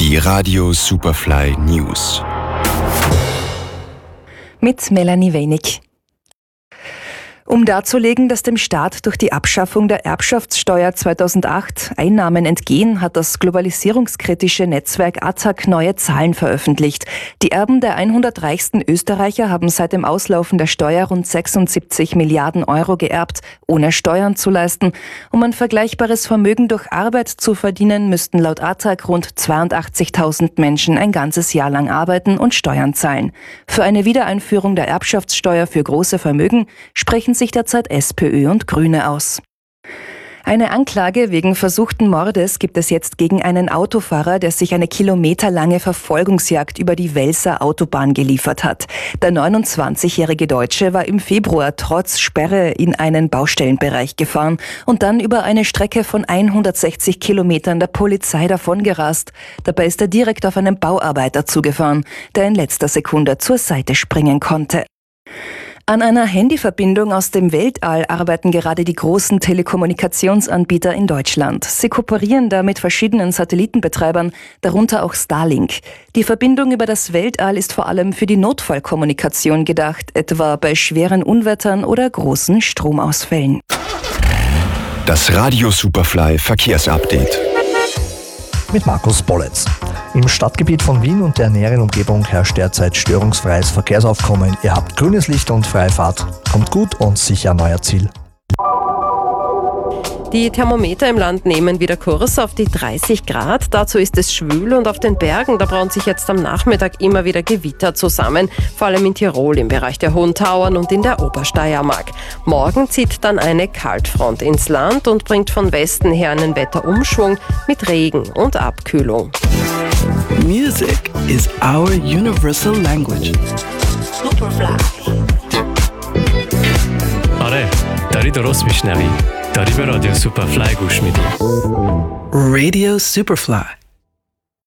Die Radio Superfly News. Mit Melanie Wenig. Um darzulegen, dass dem Staat durch die Abschaffung der Erbschaftssteuer 2008 Einnahmen entgehen, hat das globalisierungskritische Netzwerk ATTAC neue Zahlen veröffentlicht. Die Erben der 100 reichsten Österreicher haben seit dem Auslaufen der Steuer rund 76 Milliarden Euro geerbt, ohne Steuern zu leisten. Um ein vergleichbares Vermögen durch Arbeit zu verdienen, müssten laut ATTAC rund 82.000 Menschen ein ganzes Jahr lang arbeiten und Steuern zahlen. Für eine Wiedereinführung der Erbschaftssteuer für große Vermögen sprechen sich derzeit SPÖ und Grüne aus. Eine Anklage wegen versuchten Mordes gibt es jetzt gegen einen Autofahrer, der sich eine kilometerlange Verfolgungsjagd über die Welser Autobahn geliefert hat. Der 29-jährige Deutsche war im Februar trotz Sperre in einen Baustellenbereich gefahren und dann über eine Strecke von 160 Kilometern der Polizei davongerast. Dabei ist er direkt auf einen Bauarbeiter zugefahren, der in letzter Sekunde zur Seite springen konnte. An einer Handyverbindung aus dem Weltall arbeiten gerade die großen Telekommunikationsanbieter in Deutschland. Sie kooperieren da mit verschiedenen Satellitenbetreibern, darunter auch Starlink. Die Verbindung über das Weltall ist vor allem für die Notfallkommunikation gedacht, etwa bei schweren Unwettern oder großen Stromausfällen. Das Radio Superfly Verkehrsupdate. Mit Markus Bolletz. Im Stadtgebiet von Wien und der näheren Umgebung herrscht derzeit störungsfreies Verkehrsaufkommen. Ihr habt grünes Licht und freie Fahrt. Kommt gut und sicher an euer Ziel. Die Thermometer im Land nehmen wieder Kurs auf die 30 Grad. Dazu ist es schwül und auf den Bergen, da brauen sich jetzt am Nachmittag immer wieder Gewitter zusammen. Vor allem in Tirol im Bereich der Hohen Tauern und in der Obersteiermark. Morgen zieht dann eine Kaltfront ins Land und bringt von Westen her einen Wetterumschwung mit Regen und Abkühlung. Music is our universal language. Superfly. آره داری درست میشنوی داری به رادیو سوپرفلای گوش میدی Radio Superfly.